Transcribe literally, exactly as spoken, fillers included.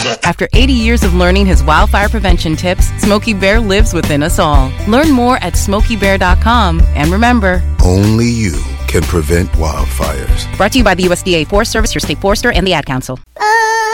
After eighty years of learning his wildfire prevention tips, Smokey Bear lives within us all. Learn more at smokey bear dot com. And remember, only you can prevent wildfires. Brought to you by the U S D A Forest Service, your state forester, and the Ad Council. Oh.